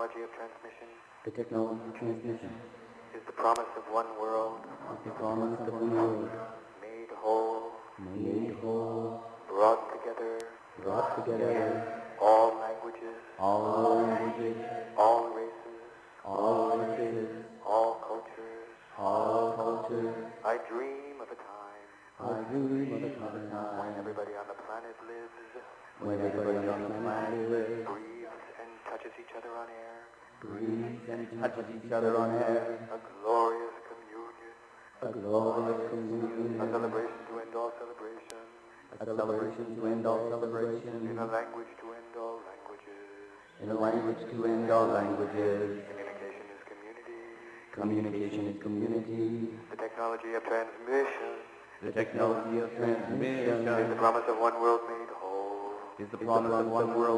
technology of transmission The technology of transmission is the promise of one world, is the promise of one world, made whole, made whole, brought together, all languages, all languages, all races, all races, all cultures. all cultures. I dream of a time I dream of a when time everybody on the planet lives, when everybody on the planet lives, breathes and touches each other on air, breathes and touches each other on air, a glorious communion, a glorious communion, a celebration to end all celebrations, a celebration to end all celebrations, in a language to end all languages. in a language to end all languages. Communication is community. Communication is community. The technology of transmission The technology of transmission is the promise of one world made whole. is the promise of one world